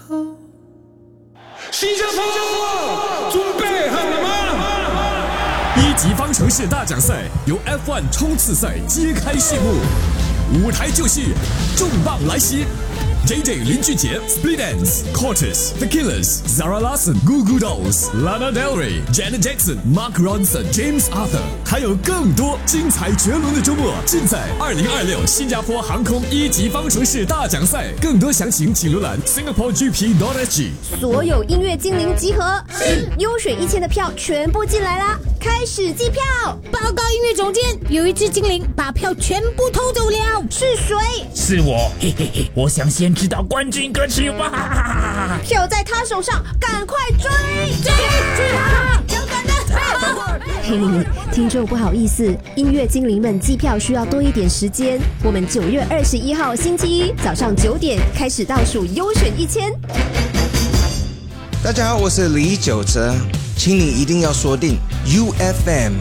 新加坡，准备好了吗？ 一级方程式大奖赛由 F1 冲刺赛揭开序幕，舞台就是重磅来袭。JJ 林俊杰、Split Enz、Cortez、The Killers、Zara Larsson、Goo Goo Dolls、Lana Del Rey、Janet Jackson、Mark Ronson、James Arthur， 还有更多精彩绝伦的周末，尽在2026新加坡航空一级方程式大奖赛。更多详情请浏览 singaporegp.sg。 所有音乐精灵集合，优选1000的票全部进来啦！开始计票。 报告音乐总监，有一只精灵把票全部偷走了。 是谁？ 是我，嘿嘿嘿！我想先知道冠军歌曲哇！ 票在他手上，赶快追他！脚赶的！ 嘿，听众不好意思，音乐精灵们计票需要多一点时间。我们9月21号星期一早上9点开始倒数优选1000。 大家好，我是李玖哲，请你一定要锁定 UFM